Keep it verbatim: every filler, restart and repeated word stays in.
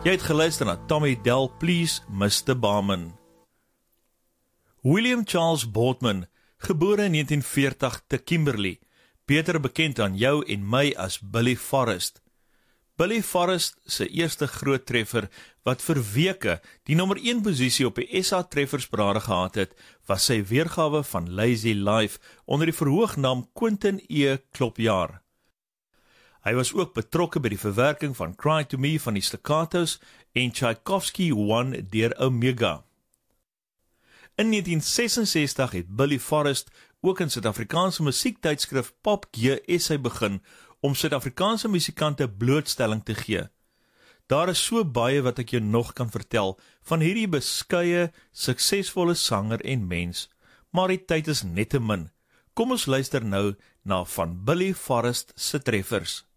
Jy het geluister na Tommy Dell, Please mister Barman. William Charles Boardman, gebore in negentien veertig te Kimberley, beter bekend aan jou en my as Billy Forrest. Billy Forrest se eerste groot treffer, wat vir weke die nommer een posisie op die S A treffersparade gehad het, was sy weergawe van Lazy Life onder die verhoognaam Quentin E. Klopjaar. Hy was ook betrokke by die verwerking van Cry to Me van die Staccatos en Tchaikovsky One deur Omega. In negentien sesensestig het Billy Forrest ook in Suid-Afrikaanse musiektydskrif Pop G S A begin om Suid-Afrikaanse musikante blootstelling te gee. Daar is so baie wat ek jou nog kan vertel van hierdie beskeie, suksesvolle sanger en mens, maar die tyd is net te min. Kom ons luister nou na van Billy Forrest se treffers.